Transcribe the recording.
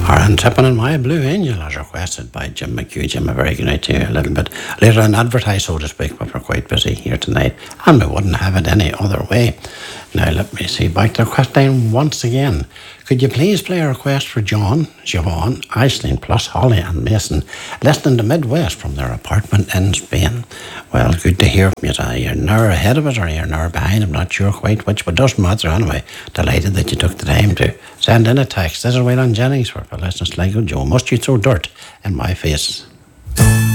And Tipping in My Blue Angel, as requested by Jim McHugh. Jim, a very good night to you. A little bit later on advertised, so to speak, but we're quite busy here tonight, and we wouldn't have it any other way. Now, let me see, back to the request line once again. Could you please play a request for John, Siobhan, Aisling, plus Holly and Mason, listening to Midwest from their apartment in Spain? Well, good to hear from you. You're never ahead of us or you're never behind. I'm not sure quite which, but it doesn't matter anyway. Delighted that you took the time to send in a text. This is Waylon Jennings for listening to Sligo. Joe, must you throw dirt in my face?